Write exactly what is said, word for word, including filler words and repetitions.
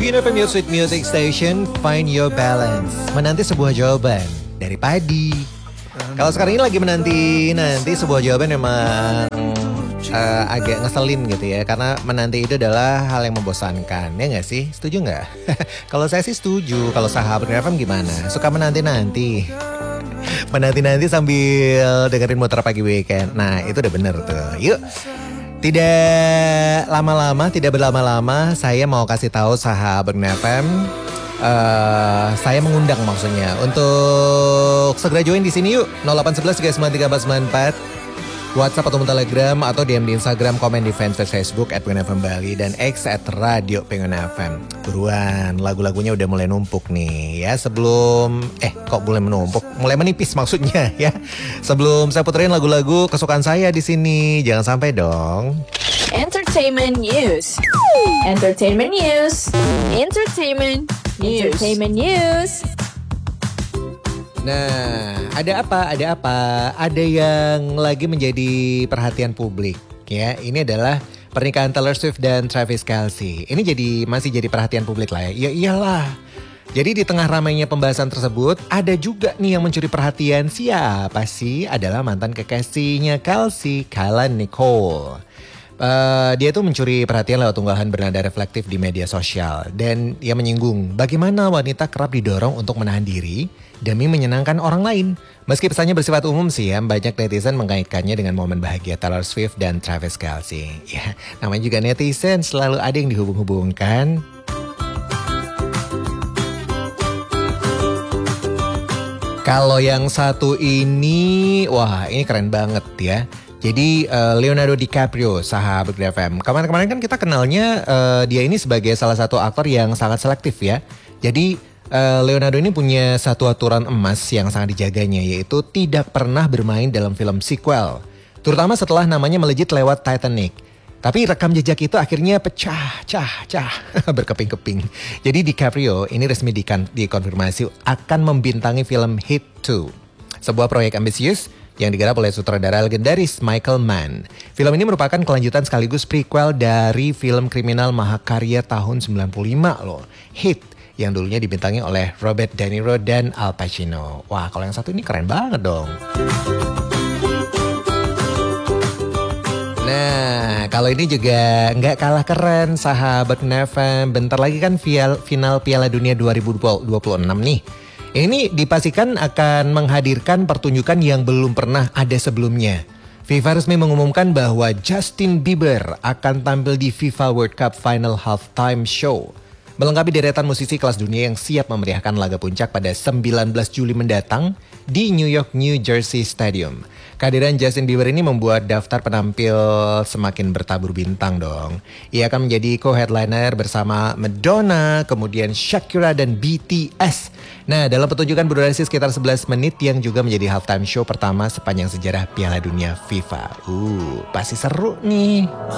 Pin F M, your sweet music station. Find your balance. Menanti sebuah jawaban dari Padi. Kalau sekarang ini lagi menanti nanti sebuah jawaban memang uh, agak ngeselin gitu ya. Karena menanti itu adalah hal yang membosankan. Ya gak sih? Setuju gak? Kalau saya sih setuju. Kalau sahabat F M gimana? Suka menanti-nanti? Menanti-nanti sambil dengerin Muter Pagi Weekend. Nah itu udah bener tuh. Yuk. Tidak lama-lama, tidak berlama-lama, saya mau kasih tahu sahabat F M, uh, saya mengundang maksudnya untuk segera join di sini yuk. nol delapan satu satu tiga sembilan tiga empat sembilan empat WhatsApp atau Telegram atau D M di Instagram, komen di fanpage Facebook at Pengen F M Bali dan X at Radio Pengen F M. Buruan, lagu-lagunya udah mulai numpuk nih ya. Sebelum eh kok mulai menumpuk, mulai menipis maksudnya ya. Sebelum saya puterin lagu-lagu kesukaan saya di sini, jangan sampai dong. Entertainment news. Entertainment news. Entertainment news. Entertainment news. Nah, ada apa? Ada apa? Ada yang lagi menjadi perhatian publik ya. Ini adalah pernikahan Taylor Swift dan Travis Kelce. Ini jadi masih jadi perhatian publik lah ya. Ya iyalah. Jadi di tengah ramainya pembahasan tersebut, ada juga nih yang mencuri perhatian. Siapa sih? Adalah mantan kekasihnya Kelce, Kayla Nicole. Uh, dia tuh mencuri perhatian lewat unggahan bernada reflektif di media sosial. Dan ia menyinggung bagaimana wanita kerap didorong untuk menahan diri demi menyenangkan orang lain. Meski pesannya bersifat umum sih ya, banyak netizen mengaitkannya dengan momen bahagia Taylor Swift dan Travis Kelce. Ya, namanya juga netizen, selalu ada yang dihubung-hubungkan. Kalau yang satu ini, wah ini keren banget ya. Jadi uh, Leonardo DiCaprio, sahabat F M. Kemarin-kemarin kan kita kenalnya uh, dia ini sebagai salah satu aktor yang sangat selektif ya. Jadi uh, Leonardo ini punya satu aturan emas yang sangat dijaganya, yaitu tidak pernah bermain dalam film sequel. Terutama setelah namanya melejit lewat Titanic. Tapi rekam jejak itu akhirnya pecah, cah, cah, berkeping-keping. Jadi DiCaprio ini resmi dikan- dikonfirmasi akan membintangi film Heat dua. Sebuah proyek ambisius yang digarap oleh sutradara legendaris Michael Mann. Film ini merupakan kelanjutan sekaligus prequel dari film kriminal mahakarya tahun sembilan puluh lima loh, Heat, yang dulunya dibintangi oleh Robert De Niro dan Al Pacino. Wah, kalau yang satu ini keren banget dong. Nah, kalau ini juga nggak kalah keren, sahabat F M. Bentar lagi kan final Piala Dunia dua ribu dua puluh enam nih. Ini dipastikan akan menghadirkan pertunjukan yang belum pernah ada sebelumnya. FIFA resmi mengumumkan bahwa Justin Bieber akan tampil di FIFA World Cup Final Halftime Show. Melengkapi deretan musisi kelas dunia yang siap memeriahkan laga puncak pada sembilan belas Juli mendatang di New York, New Jersey Stadium. Kehadiran Justin Bieber ini membuat daftar penampil semakin bertabur bintang dong. Ia akan menjadi co-headliner bersama Madonna, kemudian Shakira dan B T S. Nah, dalam pertunjukan berdurasi sekitar sebelas menit yang juga menjadi halftime show pertama sepanjang sejarah Piala Dunia FIFA. Uh, pasti seru nih.